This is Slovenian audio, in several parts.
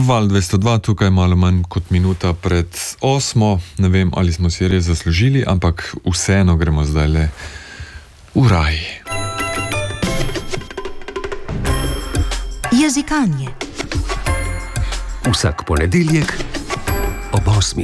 Val 202, tukaj malo manj kot minuta pred 8. Ne vem, ali smo si res zaslužili, ampak vseeno gremo zdaj le v raj. Jezikanje. Vsak ponedeljek ob 8.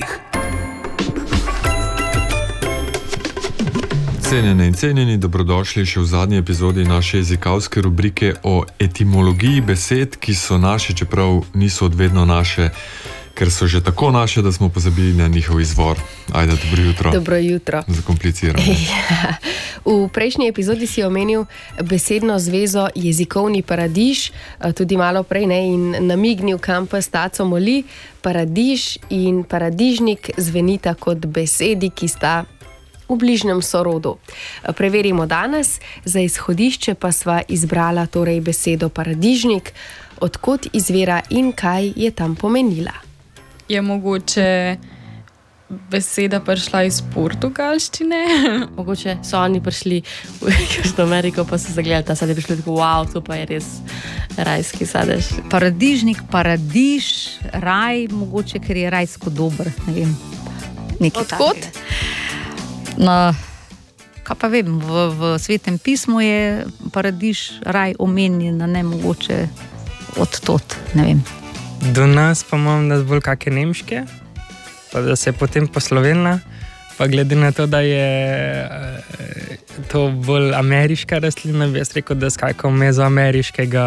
Cenjene in cenjeni, dobrodošli še v zadnji epizodi naše jezikovske rubrike o etimologiji besed, ki so naše, čeprav niso odvedno naše, ker so že tako naše, da smo pozabili na njihov izvor. Ajde, dobro jutro. Dobro jutro. Zakompliciramo. Ja. V prejšnji epizodi si omenil besedno zvezo jezikovni paradiž, tudi malo prej, ne, in namignil, kam pa staco moli. Paradiž in paradižnik zvenita kot besedi, ki sta v bližnjem sorodu. Preverimo danes, za izhodišče pa sva izbrala torej besedo paradižnik, odkot izvira in kaj je tam pomenila. Je mogoče beseda prišla iz portugalščine? Mogoče so oni prišli v Južno Ameriko, pa so zagledali ta sadež, prišli tako, wow, to pa je res rajski sadež. Paradižnik, paradiž, raj, mogoče, ker je rajsko dober, ne vem. Odkot? No, kaj pa vem, v Svetem pismu je paradiž, raj omenjen, ne mogoče odtot, ne vem. Do nas pa imam, da bolj kakšne nemške, pa da se je potem poslovenila, pa glede na to, da je to bolj ameriška rastlina, bi jaz rekel, da skakal mezoameriškega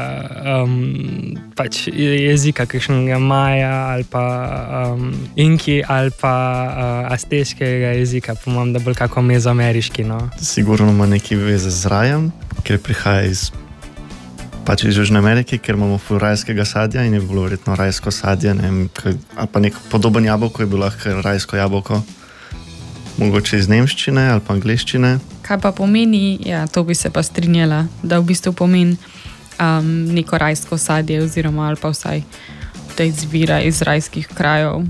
pač jezika, kakšnega maja ali pa inki ali pa azteškega jezika, pa imam, da bolj kako mezoameriški, no. Sigurno ima neki veze z rajem, ker prihaja iz Južne Amerike, ker imamo ful rajskega sadja in je bilo verjetno rajsko sadje, ne vem, ali pa nek podoben jabolko je bilo lahko rajsko jabolko. Mogoče iz nemščine ali pa angleščine. Kaj pa pomeni, ja, to bi se pa strinjala, da v bistvu pomeni neko rajsko sadje oziroma ali pa vsaj, da izvira iz rajskih krajev.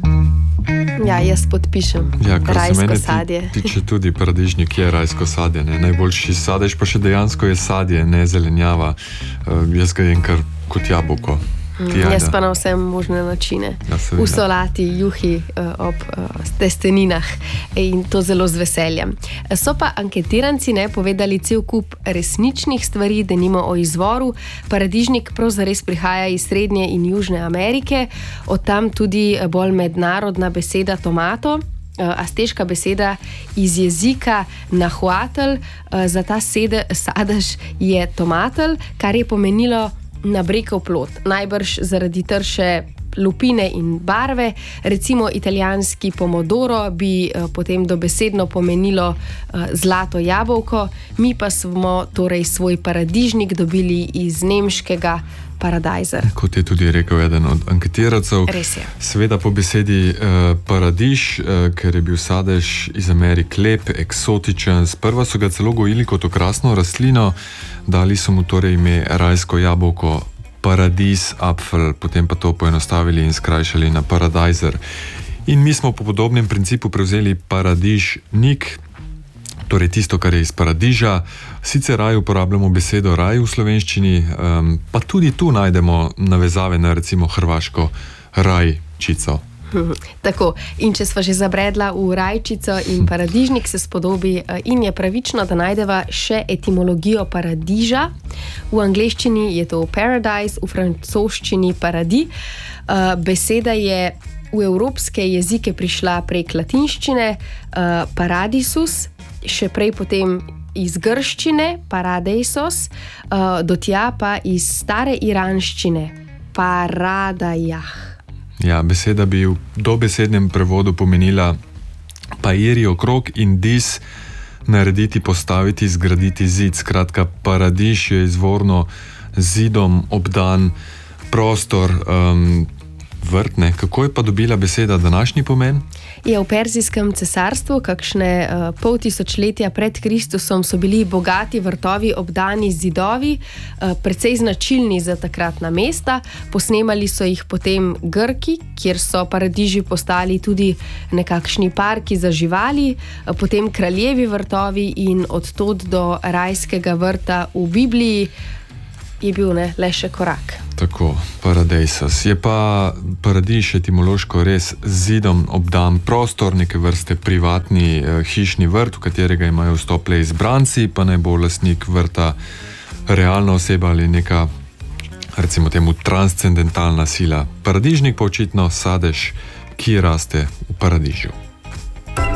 Ja, jaz podpišem. Ja, rajsko sadje. Tiče tudi paradižnik je rajsko sadje, ne? Najboljši sadež pa še dejansko je sadje, ne zelenjava. Jaz ga jem kar kot jabolko. Jaz pa na vse možne načine. V solati, juhi, ob testeninah in to zelo z veseljem. So pa anketiranci povedali cel kup resničnih stvari, denimo o izvoru. Paradižnik prav zares prihaja iz Srednje in Južne Amerike, od tam tudi bolj mednarodna beseda tomato. Azteška beseda iz jezika nahuatl, za ta sadež je tomatl, kar je pomenilo nabrekov plod. Najbrž zaradi trše lupine in barve. Recimo italijanski pomodoro bi potem dobesedno pomenilo zlato jabolko. Mi pa smo torej svoj paradižnik dobili iz nemškega paradajzer. Kot je tudi rekel eden od anketirancev. Res je. Seveda po besedi paradiž, ker je bil sadež iz Amerik lep, eksotičen. Sprva so ga celo gojili kot okrasno rastlino, dali so mu torej ime rajsko jabolko, paradis, apfel, potem pa to poenostavili in skrajšali na paradajzer. In mi smo po podobnem principu prevzeli paradižnik, torej tisto, kar je iz paradiža. Sicer raj uporabljamo besedo raj v slovenščini, pa tudi tu najdemo navezave na recimo hrvaško rajčico. Tako, in če sva že zabredla v rajčico in paradižnik, se spodobi in je pravično, da najdeva še etimologijo paradiža. V angleščini je to paradise, v francoščini paradis. Beseda je v evropske jezike prišla prek latinščine paradisus, še prej potem iz grščine paradeisos, do tja pa iz stare iranščine paradajah. Ja, beseda bi v dobesednem prevodu pomenila pairi okrog in dis narediti, postaviti, zgraditi zid. Skratka, paradiž je izvorno zidom obdan prostor, vrt, ne? Kako je pa dobila beseda današnji pomen? V Perzijskem cesarstvu, kakšne pol tisočletja pred Kristusom, so bili bogati vrtovi obdani z zidovi, precej značilni za takratna mesta. Posnemali so jih potem Grki, kjer so paradiži postali tudi nekakšni parki za živali, potem kraljevi vrtovi in od tod do rajskega vrta v Bibliji. je bil le še korak. Tako, paradejsos. Je pa paradiž etimološko res zidom obdan prostor, neke vrste privatni hišni vrt, v katerega imajo vstop le izbranci, pa naj bo lastnik vrta realna oseba ali neka, recimo temu, transcendentalna sila. Paradižnik pa očitno sadež, ki raste v paradižu.